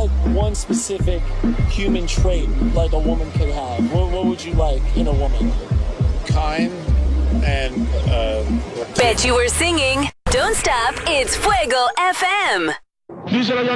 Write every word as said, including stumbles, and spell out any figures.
like one specific human trait like a woman could have, what, what would you like in a woman? Kind and uh Bet you were singing. Don't stop. It's Fuego F M. Díselo,